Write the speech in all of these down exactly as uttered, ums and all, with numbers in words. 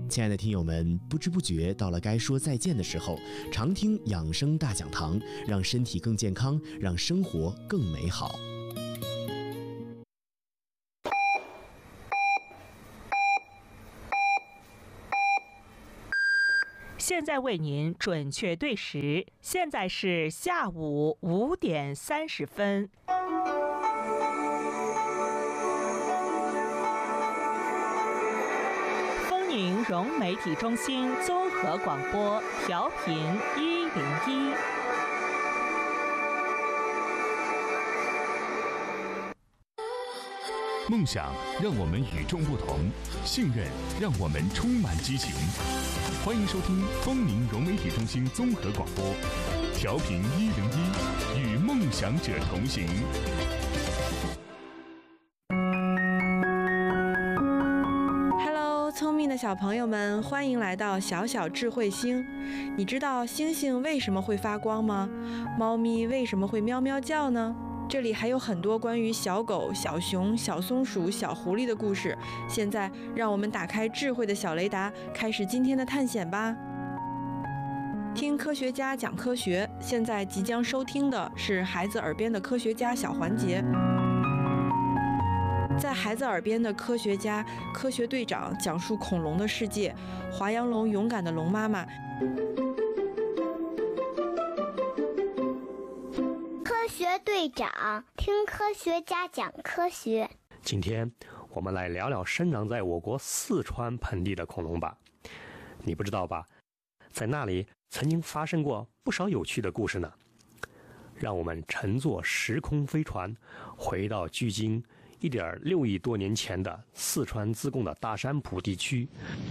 亲爱的听友们，不知不觉到了该说再见的时候，常听养生大讲堂，让身体更健康，让生活更美好。 现在为您准确对时，现在是下午五点三十分。丰宁融媒体中心综合广播，调频一零一。 梦想让我们与众不同，信任让我们充满激情。欢迎收听丰宁融媒体中心综合广播，调频一零一，与梦想者同行。 Hello， 聪明的小朋友们，欢迎来到小小智慧星。你知道星星为什么会发光吗？猫咪为什么会喵喵叫呢？这里还有很多关于小狗、小熊、小松鼠、小狐狸的故事。现在，让我们打开智慧的小雷达，开始今天的探险吧。听科学家讲科学，现在即将收听的是孩子耳边的科学家小环节。在孩子耳边的科学家、科学队长讲述恐龙的世界，华阳龙勇敢的龙妈妈。 科学队长听科学家讲科学。 今天我们来聊聊生长在我国四川盆地的恐龙吧。你不知道吧，在那里曾经发生过不少有趣的故事呢。让我们乘坐时空飞船，回到距今一点六亿多年前的四川自贡的大山浦地区。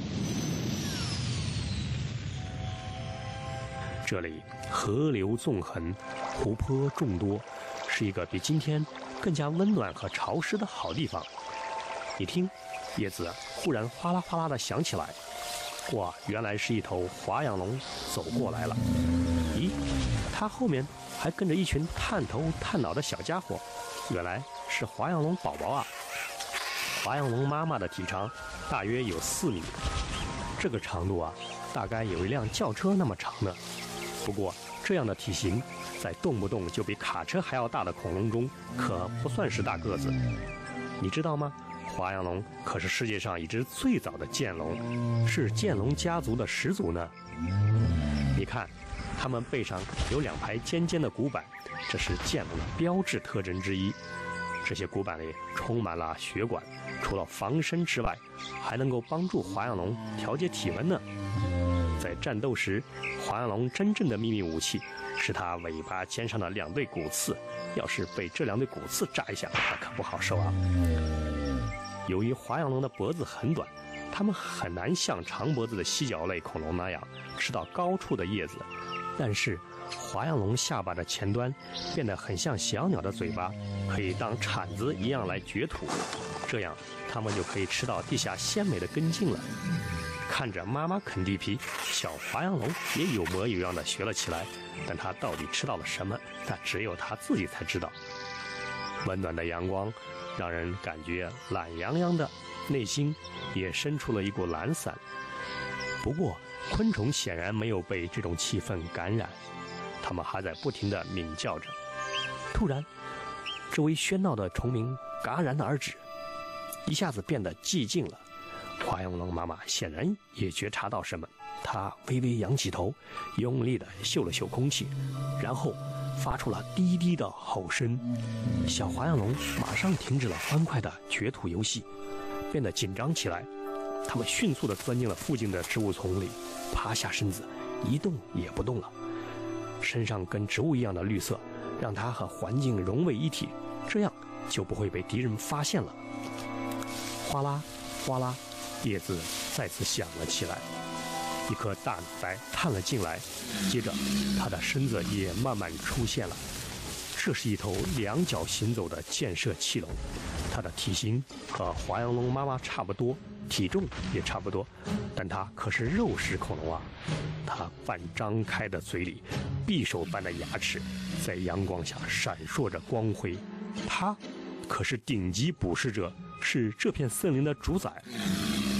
这里河流纵横，湖泊众多，是一个比今天更加温暖和潮湿的好地方。你听，叶子忽然哗啦哗啦地响起来，哇，原来是一头华阳龙走过来了。咦，它后面还跟着一群探头探脑的小家伙，原来是华阳龙宝宝啊。华阳龙妈妈的体长大约有四米，这个长度啊，大概有一辆轿车那么长呢。不过这样的体型，在动不动就比卡车还要大的恐龙中，可不算是大个子。你知道吗？华阳龙可是世界上一只最早的剑龙，是剑龙家族的始祖呢。你看，它们背上有两排尖尖的骨板，这是剑龙的标志特征之一。这些骨板里充满了血管，除了防身之外，还能够帮助华阳龙调节体温呢。在战斗时，华阳龙真正的秘密武器是它尾巴尖上的两对骨刺，要是被这两对骨刺扎一下，那可不好受啊。由于华阳龙的脖子很短，它们很难像长脖子的犀角类恐龙那样吃到高处的叶子，但是华阳龙下巴的前端变得很像小鸟的嘴巴，可以当铲子一样来掘土，这样它们就可以吃到地下鲜美的根茎了。看着妈妈啃地皮，小华阳龙也有模有样的学了起来，但它到底吃到了什么，那只有它自己才知道。温暖的阳光让人感觉懒洋洋的，内心也生出了一股懒散。不过昆虫显然没有被这种气氛感染，它们还在不停地鸣叫着。突然，周围喧闹的虫鸣戛然而止，一下子变得寂静了。华阳龙妈妈显然也觉察到什么，她微微扬起头，用力地嗅了嗅空气，然后发出了低低的吼声。小华阳龙马上停止了欢快的掘土游戏，变得紧张起来。它们迅速地钻进了附近的植物丛里，趴下身子，一动也不动了。身上跟植物一样的绿色，让它和环境融为一体，这样就不会被敌人发现了。哗啦哗啦，叶子再次响了起来，一颗大脑袋探了进来，接着它的身子也慢慢出现了。这是一头两脚行走的箭射器龙，它的体型和华阳龙妈妈差不多，体重也差不多，但它可是肉食恐龙啊！它半张开的嘴里，匕首般的牙齿在阳光下闪烁着光辉。它可是顶级捕食者，是这片森林的主宰。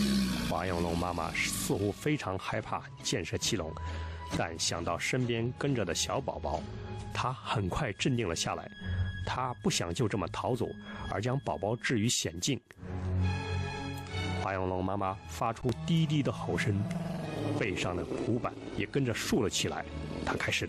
华永龙妈妈似乎非常害怕建设器龙，但想到身边跟着的小宝宝，她很快镇定了下来。她不想就这么逃走，而将宝宝置于险境。华永龙妈妈发出低低的吼声，背上的蒲板也跟着竖了起来。她开始